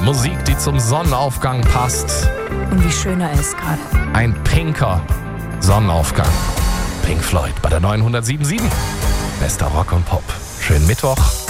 Musik, die zum Sonnenaufgang passt. Und wie schön er ist gerade. Ein pinker Sonnenaufgang. Pink Floyd bei der 907.7. Bester Rock und Pop. Schönen Mittwoch.